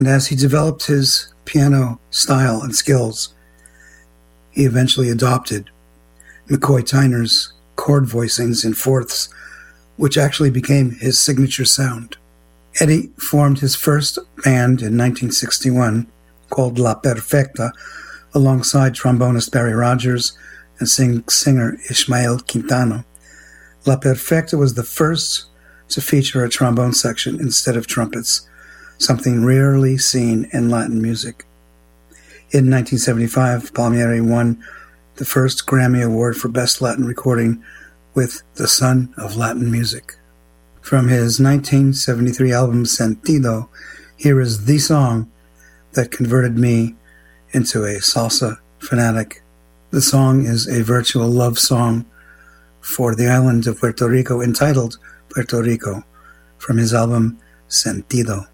And as he developed his piano style and skills, he eventually adopted McCoy Tyner's chord voicings in fourths, which actually became his signature sound. Eddie formed his first band in 1961 called La Perfecta alongside trombonist Barry Rogers and singer Ismael Quintano. La Perfecta was the first to feature a trombone section instead of trumpets, something rarely seen in Latin music. In 1975, Palmieri won the first Grammy Award for Best Latin Recording with The Son of Latin Music. From his 1973 album Sentido, here is the song that converted me into a salsa fanatic. The song is a virtual love song for the island of Puerto Rico entitled Puerto Rico from his album Sentido.